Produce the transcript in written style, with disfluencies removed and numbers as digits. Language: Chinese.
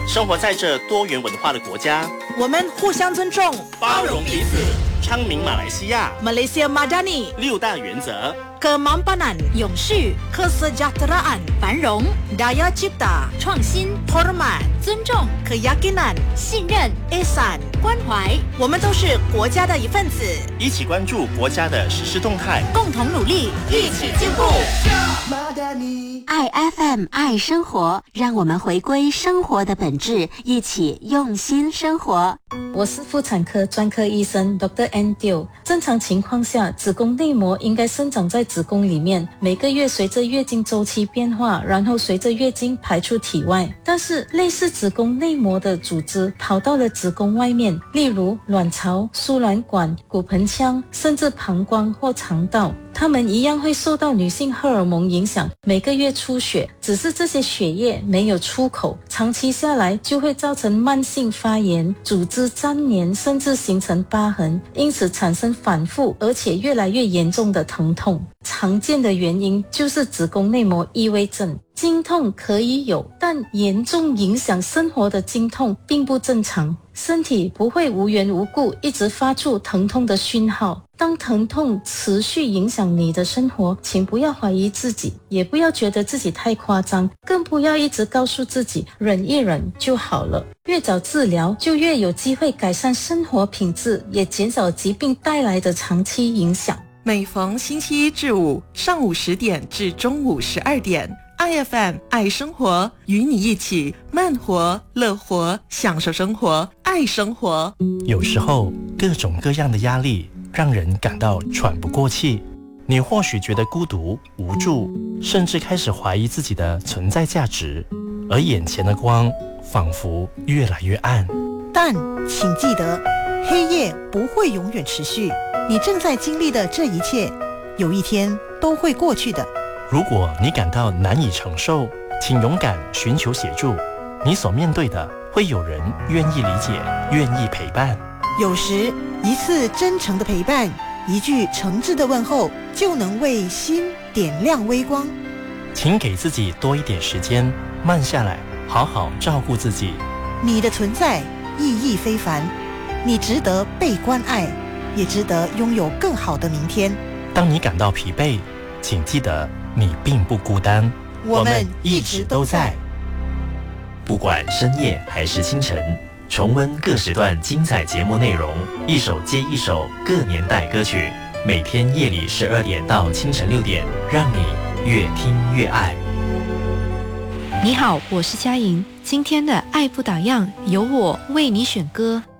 生活在这多元文化的国家， 我们互相尊重， 包容彼此，昌明马来西亚 Malaysia Madani 6大原则 ：kemampanan 永续、 kesejahteraan 繁荣、 daya cipta 创新、 hormat 尊重、 keyakinan 信任、 ihsan 关怀， 我们都是国家的一份子， 一起关注国家的实施动态， 共同努力， 一起进步。 爱 FM 爱生活，让我们回归生活的本质，一起用心生活。 我是妇产科专科医生 Dr. Andrew。正常情况下，子宫内膜应该生长在子宫里面，每个月随着月经周期变化，然后随着月经排出体外。但是类似子宫内膜的组织跑到了子宫外面，例如卵巢、输卵管、骨盆腔，甚至膀胱或肠道，它们一样会受到女性荷尔蒙影响，每个月出血，只是这些血液没有出口，长期下来就会造成慢性发炎、组织粘连，甚至形成疤痕，因此产生反复而且越来越严重的疼痛。常见的原因就是子宫内膜异位症。经痛可以有，但严重影响生活的经痛并不正常。身体不会无缘无故一直发出疼痛的讯号。当疼痛持续影响你的生活，请不要怀疑自己，也不要觉得自己太夸张，更不要一直告诉自己忍一忍就好了。越早治疗，就越有机会改善生活品质，也减少疾病带来的长期影响。 每逢星期一至五上午10点至中午12点，IFM 爱生活，与你一起慢活、乐活，享受生活，爱生活。 有时候各种各样的压力让人感到喘不过气，你或许觉得孤独、无助，甚至开始怀疑自己的存在价值，而眼前的光仿佛越来越暗。 但请记得，黑夜不会永远持续，你正在经历的这一切，有一天都会过去的。 如果你感到难以承受，请勇敢寻求协助，你所面对的会有人愿意理解，愿意陪伴。 有时一次真诚的陪伴，一句诚挚的问候，就能为心点亮微光。 请给自己多一点时间，慢下来，好好照顾自己。 你的存在意义非凡，你值得被关爱，也值得拥有更好的明天。 当你感到疲惫，请记得你并不孤单， 我们一直都在。 不管深夜还是清晨，重温各时段精彩节目内容，一首接一首各年代歌曲，每天夜里12点到清晨6点，让你越听越爱。 你好，我是佳莹，今天的爱不打烊由我为你选歌。